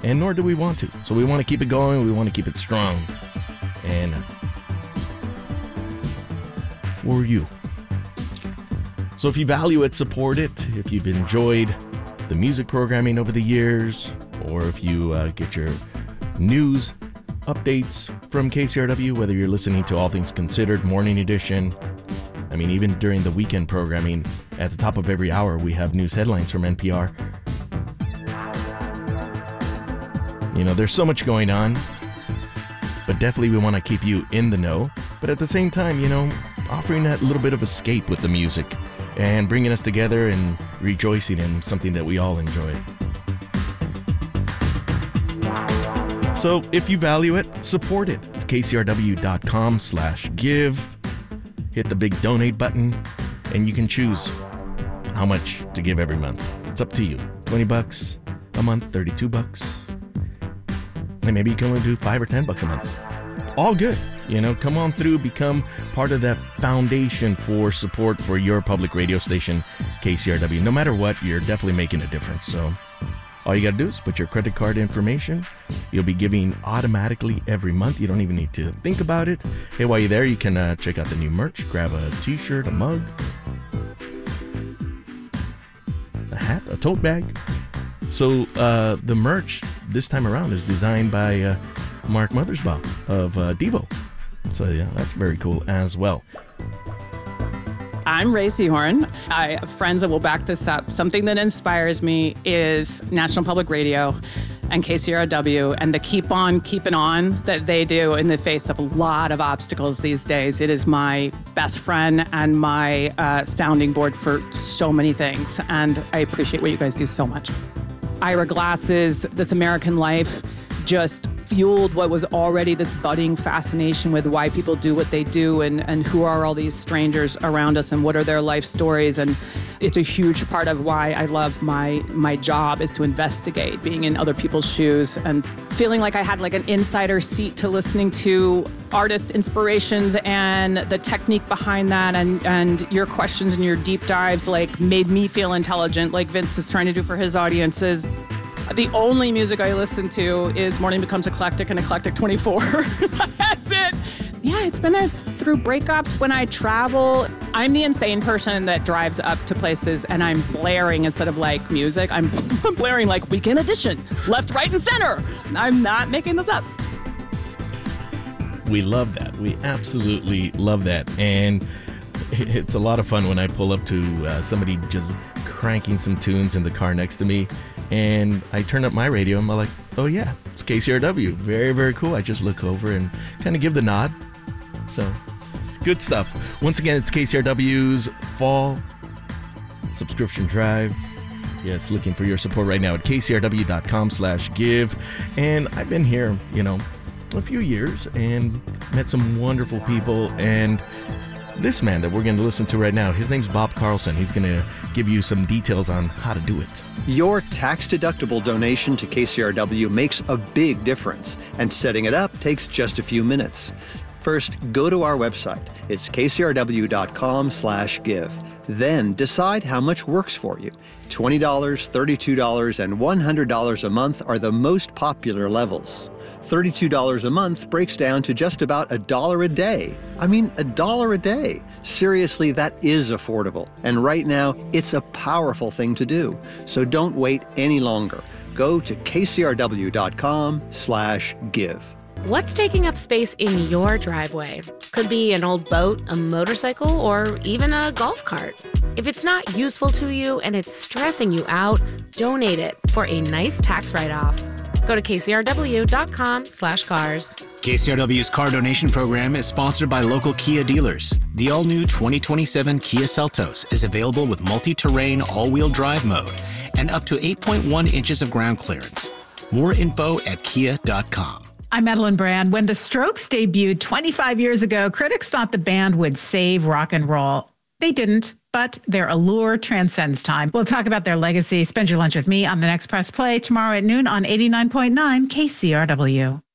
and nor do we want to. So we want to keep it going. We want to keep it strong. And for you. So if you value it, support it. If you've enjoyed the music programming over the years, or if you get your news updates from KCRW, whether you're listening to All Things Considered Morning Edition, I mean, even during the weekend programming, at the top of every hour, we have news headlines from NPR. You know, there's so much going on, but definitely we want to keep you in the know. But at the same time, you know, offering that little bit of escape with the music and bringing us together and rejoicing in something that we all enjoy. So if you value it, support it. It's kcrw.com/give. Hit the big donate button, and you can choose how much to give every month. It's up to you. $20 a month, $32. And maybe you can only do $5 or $10 a month. All good. You know, come on through, become part of that foundation for support for your public radio station, KCRW. No matter what, you're definitely making a difference. So all you got to do is put your credit card information. You'll be giving automatically every month. You don't even need to think about it. Hey, while you're there, you can check out the new merch. Grab a t-shirt, a mug, a hat, a tote bag. So the merch this time around is designed by Mark Mothersbaugh of Devo. So yeah, that's very cool as well. I'm Ray Seahorn. I have friends that will back this up. Something that inspires me is National Public Radio and KCRW and the keep on keeping on that they do in the face of a lot of obstacles these days. It is my best friend and my sounding board for so many things, and I appreciate what you guys do so much. Ira Glass's This American Life just fueled what was already this budding fascination with why people do what they do and who are all these strangers around us and what are their life stories. And it's a huge part of why I love my job is to investigate, being in other people's shoes and feeling like I had like an insider seat to listening to artists' inspirations and the technique behind that and your questions and your deep dives like made me feel intelligent like Vince is trying to do for his audiences. The only music I listen to is Morning Becomes Eclectic and Eclectic 24. That's it. Yeah, it's been there through breakups when I travel. I'm the insane person that drives up to places and I'm blaring instead of like music. I'm blaring like Weekend Edition, left, right, and center. I'm not making this up. We love that. We absolutely love that. And it's a lot of fun when I pull up to somebody just cranking some tunes in the car next to me. And I turn up my radio and I'm like, oh yeah, it's KCRW. Very, very cool. I just look over and kind of give the nod. So good stuff. Once again, it's KCRW's fall subscription drive. Yes, looking for your support right now at kcrw.com/give. And I've been here, you know, a few years and met some wonderful people. And this man that we're going to listen to right now, his name's Bob Carlson. He's going to give you some details on how to do it. Your tax-deductible donation to KCRW makes a big difference, and setting it up takes just a few minutes. First, go to our website. It's kcrw.com/give. Then decide how much works for you. $20, $32, and $100 a month are the most popular levels. $32 a month breaks down to just about $1 a day. I mean, $1 a day. Seriously, that is affordable. And right now, it's a powerful thing to do. So don't wait any longer. Go to kcrw.com/give. What's taking up space in your driveway? Could be an old boat, a motorcycle, or even a golf cart. If it's not useful to you and it's stressing you out, donate it for a nice tax write-off. Go to kcrw.com/cars. KCRW's car donation program is sponsored by local Kia dealers. The all-new 2027 Kia Seltos is available with multi-terrain all-wheel drive mode and up to 8.1 inches of ground clearance. More info at kia.com. I'm Madeline Brand. When the Strokes debuted 25 years ago, critics thought the band would save rock and roll. They didn't, but their allure transcends time. We'll talk about their legacy. Spend your lunch with me on the next Press Play tomorrow at noon on 89.9 KCRW.